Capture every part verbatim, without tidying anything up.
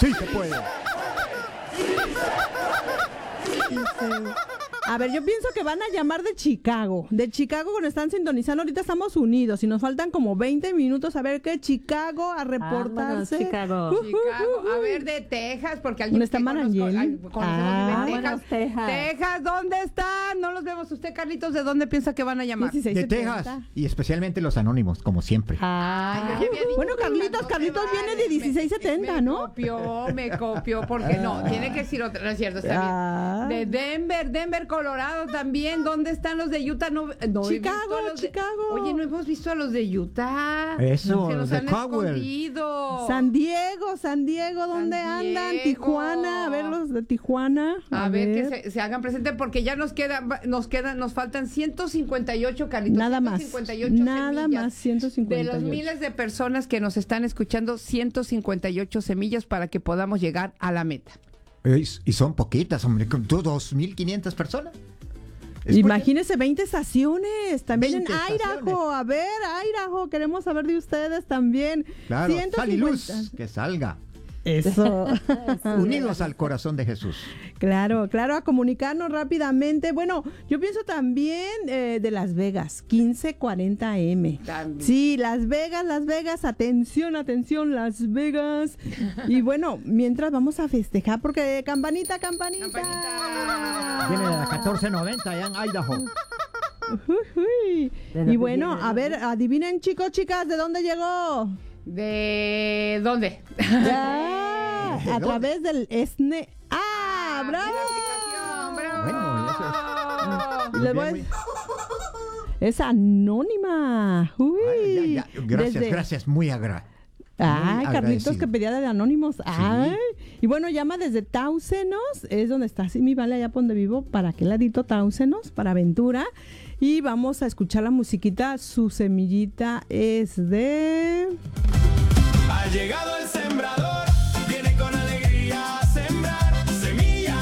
Sí se puede. A ver, yo pienso que van a llamar de Chicago. De Chicago, cuando están sintonizando, ahorita estamos unidos y nos faltan como veinte minutos a ver qué Chicago a reportarse. Vámonos, Chicago. Uh, uh, Chicago. uh, uh. A ver, de Texas, porque alguien ¿Dónde está que conozco- Marangeli? ay, conocemos Ah, de Texas. vámonos, Texas. Texas, ¿dónde están? No los vemos. Usted, Carlitos, ¿de dónde piensa que van a llamar? dieciséis De setenta. Texas. Y especialmente los anónimos, como siempre. Ah, Ay, yo ya había dicho bueno, que Carlitos, no Carlitos se viene vale. de dieciséis setenta, me, ¿no? Me copió, me copió, porque no, tiene que decir otra, no es cierto, está Ah. bien. De Denver, Denver, Colorado también. ¿Dónde están los de Utah? No, no he Chicago, visto a los de- Chicago. Oye, no hemos visto a los de Utah. Eso, Se los nos de han Cowell. escondido. San Diego, San Diego, ¿dónde San andan? Diego. Tijuana, a ver los de Tijuana. A, ver, que se, se hagan presente porque ya nos quedan, nos quedan, nos faltan ciento cincuenta y ocho, Carlitos. Nada más, ciento cincuenta y ocho nada semillas. más, ciento cincuenta y De ocho. las miles de personas que nos están escuchando, ciento cincuenta y ocho semillas para que podamos llegar a la meta. Y, y son poquitas, hombre. con dos mil quinientas personas. Es Imagínense veinte estaciones, también en veinte Idaho, estaciones. a ver, Idaho, queremos saber de ustedes también. porque- Claro, sal y luz, ciento cincuenta. que salga. Eso. Unidos al corazón de Jesús. Claro, claro, a comunicarnos rápidamente. Bueno, yo pienso también eh, de Las Vegas, quince cuarenta eme. También. Sí, Las Vegas, Las Vegas, atención, atención, Las Vegas. Y bueno, mientras vamos a festejar, porque campanita, campanita. Campanita. Viene de la catorce noventa allá en Idaho. Uy. ¿De Y dónde bueno, viene? a ver, adivinen chicos, chicas, ¿de dónde llegó? ¿De dónde? Ya, ¿De a dónde? través del ESNE. ¡Ah, bravo! Bravo. Bueno, eso Y Muy les bien, voy a- muy- Es anónima. Uy. Ay, ya, ya. Gracias, Desde- gracias, muy agra. Ay, Muy Carlitos agradecido. que pedía de Anónimos. Ay. Y bueno, llama desde Táusenos, es donde está Simi Vale, allá por donde vivo. ¿Para qué ladito Táusenos? Para Aventura. Y vamos a escuchar la musiquita. Su semillita es de... Ha llegado el sembrador, viene con alegría a sembrar semilla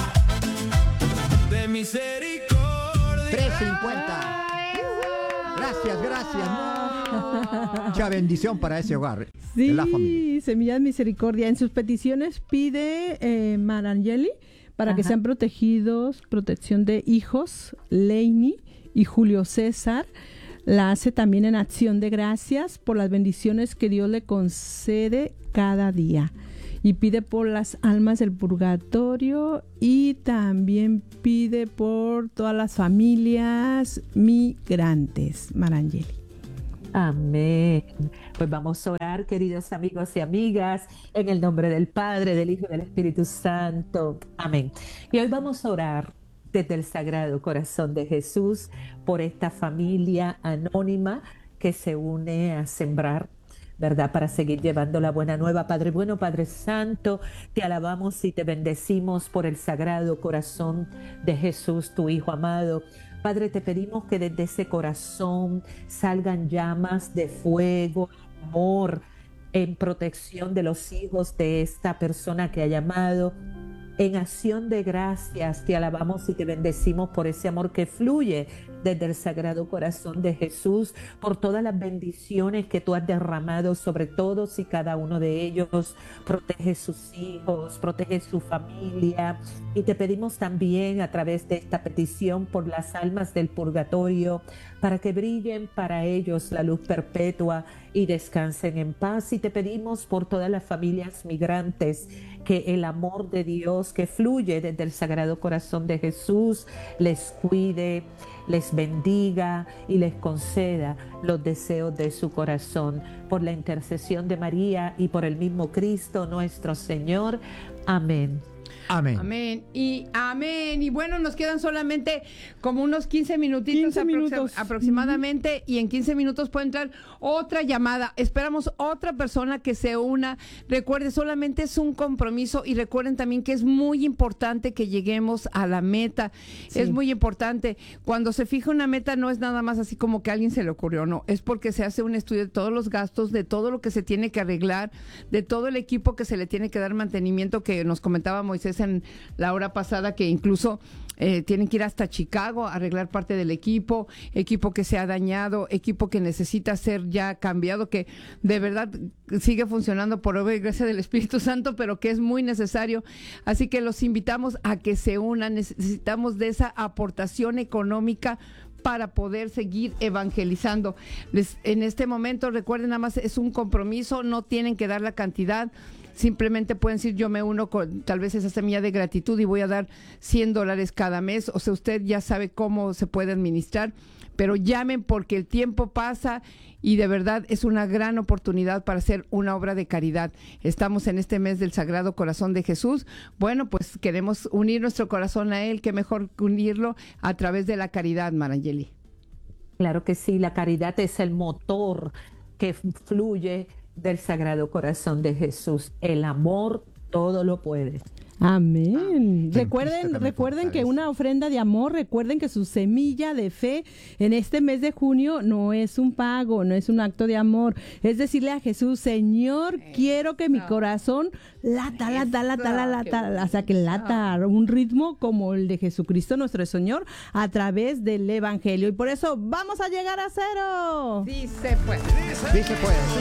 de misericordia. tres cincuenta. Gracias, gracias. Mucha bendición para ese hogar. De la familia. Sí, Semillas Misericordia. En sus peticiones pide eh, Marangeli para que Ajá. sean protegidos, protección de hijos, Leini y Julio César. La hace también en acción de gracias por las bendiciones que Dios le concede cada día. Y pide por las almas del purgatorio y también pide por todas las familias migrantes. Marangeli. Amén. Pues vamos a orar, queridos amigos y amigas, en el nombre del Padre, del Hijo y del Espíritu Santo. Amén. Y hoy vamos a orar desde el Sagrado Corazón de Jesús por esta familia anónima que se une a sembrar, ¿verdad? Para seguir llevando la buena nueva. Padre bueno, Padre Santo, te alabamos y te bendecimos por el Sagrado Corazón de Jesús, tu Hijo amado. Padre, te pedimos que desde ese corazón salgan llamas de fuego, amor, en protección de los hijos de esta persona que ha llamado. En acción de gracias te alabamos y te bendecimos por ese amor que fluye desde el Sagrado Corazón de Jesús, por todas las bendiciones que tú has derramado sobre todos y cada uno de ellos. Protege sus hijos, protege su familia, y te pedimos también a través de esta petición por las almas del purgatorio, para que brillen para ellos la luz perpetua y descansen en paz. Y te pedimos por todas las familias migrantes, que el amor de Dios que fluye desde el Sagrado Corazón de Jesús les cuide, les bendiga y les conceda los deseos de su corazón. Por la intercesión de María y por el mismo Cristo nuestro Señor. Amén. Amén. Amén y amén. Y bueno, nos quedan solamente como unos quince minutitos, quince aproxim- minutos. aproximadamente, y en quince minutos puede entrar otra llamada. Esperamos otra persona que se una. Recuerde, solamente es un compromiso, y recuerden también que es muy importante que lleguemos a la meta. Sí. Es muy importante. Cuando se fija una meta, no es nada más así como que a alguien se le ocurrió, no. Es porque se hace un estudio de todos los gastos, de todo lo que se tiene que arreglar, de todo el equipo que se le tiene que dar mantenimiento, que nos comentaba Moisés Moisés en la hora pasada, que incluso eh, tienen que ir hasta Chicago a arreglar parte del equipo, equipo que se ha dañado, equipo que necesita ser ya cambiado, que de verdad sigue funcionando por obra y gracia del Espíritu Santo, pero que es muy necesario. Así que los invitamos a que se unan. Necesitamos de esa aportación económica para poder seguir evangelizando. Les, en este momento, recuerden, nada más es un compromiso, no tienen que dar la cantidad, simplemente pueden decir, yo me uno con tal vez esa semilla de gratitud y voy a dar cien dólares cada mes. O sea, usted ya sabe cómo se puede administrar, pero llamen porque el tiempo pasa y de verdad es una gran oportunidad para hacer una obra de caridad. Estamos en este mes del Sagrado Corazón de Jesús. Bueno, pues queremos unir nuestro corazón a Él. Qué mejor que unirlo a través de la caridad, Marangeli. Claro que sí, la caridad es el motor que fluye del Sagrado Corazón de Jesús. El amor todo lo puede. Amén. Ah, recuerden, recuerden que una ofrenda de amor, recuerden que su semilla de fe en este mes de junio no es un pago, no es un acto de amor. Es decirle a Jesús, Señor, Eso. quiero que mi corazón lata, lata, lata, lata, lata, o sea, que lata a un ritmo como el de Jesucristo nuestro Señor a través del Evangelio. Y por eso vamos a llegar a cero. Sí se puede. Sí se puede.